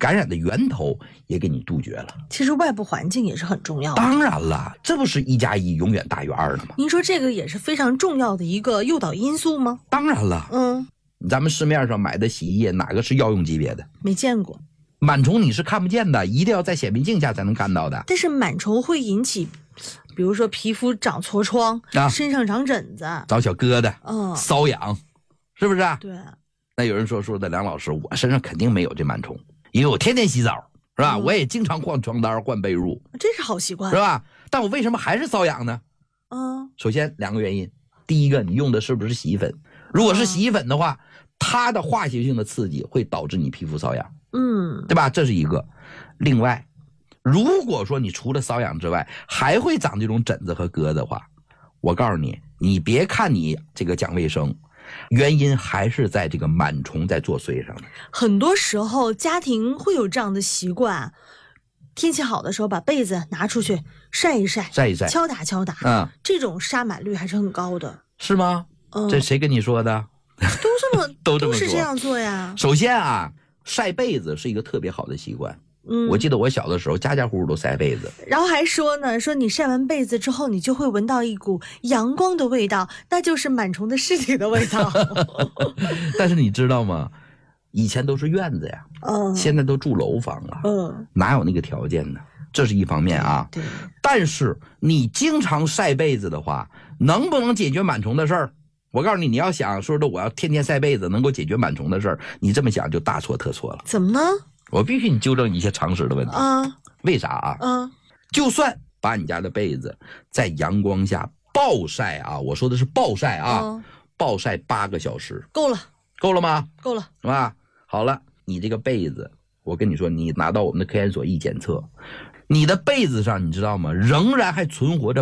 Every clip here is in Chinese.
感染的源头也给你杜绝了。 其实外部环境也是很重要的。 当然了，这不是1+1永远大于2的吗？ 您说这个也是非常重要的一个诱导因素吗？ 当然了。咱们市面上买的洗衣液哪个是药用级别的？ 没见过。 螨虫你是看不见的，一定要在显微镜下才能看到的。 但是螨虫会引起比如说皮肤长痤疮身上长疹子， 长小疙瘩，瘙痒，是不是啊？ 对。 那有人说的梁老师，我身上肯定没有这螨虫，因为我天天洗澡，是吧？我也经常换床单换被褥， 这是好习惯， 是吧？但我为什么还是瘙痒呢？首先2个原因，第一个，你用的是不是洗衣粉？如果是洗衣粉的话，它的化学性的刺激会导致你皮肤瘙痒，对吧？这是一个。另外，如果说你除了瘙痒之外还会长这种疹子和疙瘩的话，我告诉你，你别看你这个讲卫生，原因还是在这个螨虫在作祟上的。 很多时候家庭会有这样的习惯，天气好的时候把被子拿出去晒一晒，敲打敲打，这种杀螨率还是很高的。 是吗？这谁跟你说的？都是这样做呀。 首先啊，晒被子是一个特别好的习惯。我记得我小的时候家家户户都晒被子， 然后还说呢，说你晒完被子之后你就会闻到一股阳光的味道，那就是螨虫的尸体的味道。 但是你知道吗，以前都是院子呀，现在都住楼房了，哪有那个条件呢？这是一方面啊。 对。 但是你经常晒被子的话，能不能解决螨虫的事儿？我告诉你，你要想说的我要天天晒被子能够解决螨虫的事儿，你这么想就大错特错了。 怎么呢？ 我必须你纠正一些常识的问题为啥啊？就算把你家的被子在阳光下暴晒啊，我说的是暴晒啊，暴晒8个小时，够了吗？ 够了， 是吧？好了，你这个被子，我跟你说，你拿到我们的科研所一检测，你的被子上你知道吗？仍然还存活着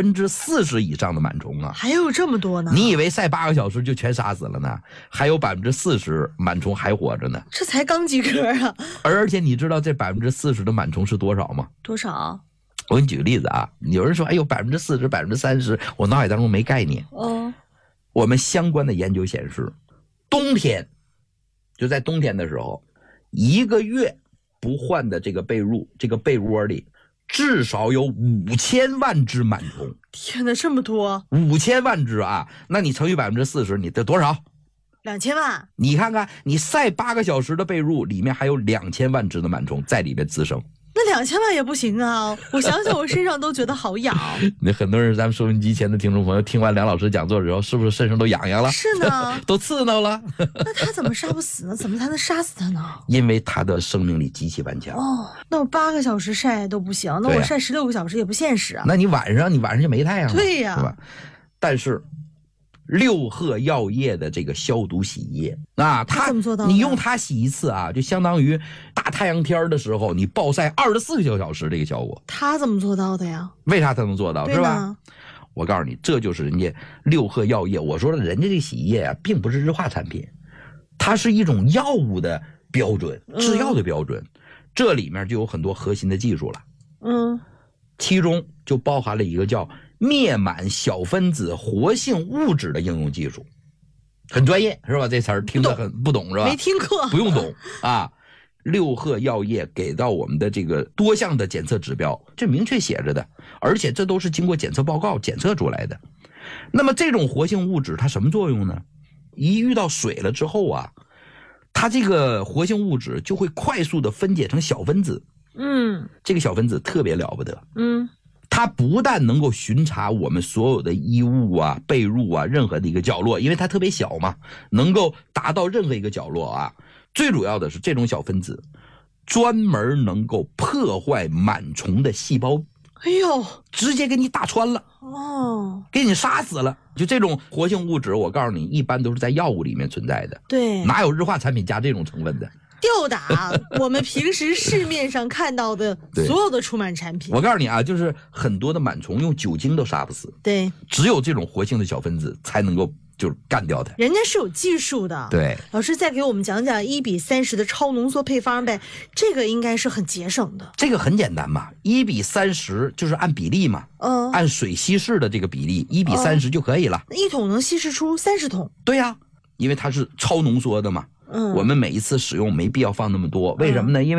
40%以上的螨虫啊！ 还有这么多呢？ 你以为晒8个小时就全杀死了呢？还有40%螨虫还活着呢。 这才刚及格啊！ 而且你知道这40%的螨虫是多少吗？ 多少？ 我给你举个例子啊，有人说哎呦40%、30%，我脑海当中没概念。我们相关的研究显示，冬天就在冬天的时候，1个月不换的这个被褥，这个被窝里至少有5000万只螨虫。 天哪，这么多 ！5000万只啊！那你乘以40%，你得多少 ？2000万。 你看看，你晒8个小时的被褥，里面还有2000万只的螨虫在里面滋生。 那2000万也不行啊！我想想，我身上都觉得好痒。 那很多人，咱们收音机前的听众朋友，听完梁老师讲座之后，是不是身上都痒痒了？ 是呢， 都刺挠了。 那他怎么杀不死呢？怎么才能杀死他呢？ 因为他的生命力极其顽强。 那我8个小时晒都不行，那我晒16个小时也不现实啊。 那你晚上就没太阳了。 对呀， 是吧？但是六鹤药业的这个消毒洗衣液啊，它怎么做到？ 你用它洗一次啊，就相当于大太阳天的时候你暴晒24个小时这个效果。 它怎么做到的呀？ 为啥它能做到？是吧？我告诉你，这就是人家六鹤药业。我说了，人家这洗衣液啊，并不是日化产品，它是一种药物的标准，制药的标准。这里面就有很多核心的技术了。其中就包含了一个叫灭螨小分子活性物质的应用技术，很专业是吧？这词儿听得很不懂是吧？ 没听过， 不用懂啊。六鹤药业给到我们的这个多项的检测指标，这明确写着的，而且这都是经过检测报告检测出来的。那么这种活性物质它什么作用呢？一遇到水了之后啊，它这个活性物质就会快速的分解成小分子。这个小分子特别了不得。它不但能够巡查我们所有的衣物啊、被褥啊任何的一个角落，因为它特别小嘛，能够达到任何一个角落啊。最主要的是这种小分子专门能够破坏螨虫的细胞。 哎呦， 直接给你打穿了给你杀死了。就这种活性物质，我告诉你，一般都是在药物里面存在的。 对， 哪有日化产品加这种成分的？ 吊打我们平时市面上看到的所有的除螨产品。 我告诉你啊，就是很多的螨虫用酒精都杀不死。 对， 只有这种活性的小分子才能够就是干掉它。 人家是有技术的。 对， 老师再给我们讲讲1:30的超浓缩配方呗，这个应该是很节省的。 这个很简单嘛，1:30就是按比例嘛，按水稀释的这个比例1:30就可以了。 1桶能稀释出30桶。 对呀，因为它是超浓缩的嘛。我们每一次使用没必要放那么多，为什么呢？因为